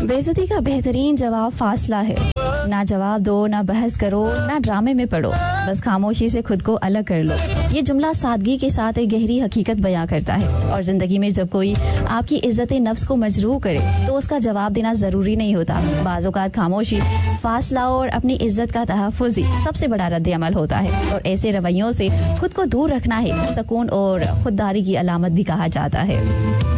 बेइज्जती का बेहतरीन जवाब फासला है। ना जवाब दो, ना बहस करो, ना ड्रामे में पड़ो, बस खामोशी से खुद को अलग कर लो। ये जुमला सादगी के साथ एक गहरी हकीकत बयां करता है। और जिंदगी में जब कोई आपकी इज्जत नफ्स को मजरूह करे तो उसका जवाब देना जरूरी नहीं होता। बाज़ औक़ात खामोशी, फासला और अपनी इज्जत का तहफ़्फ़ुज़ ही सबसे बड़ा रद्द-ए-अमल होता है। और ऐसे रवैयों से खुद को दूर रखना है सुकून और खुददारी की अलामत भी कहा जाता है।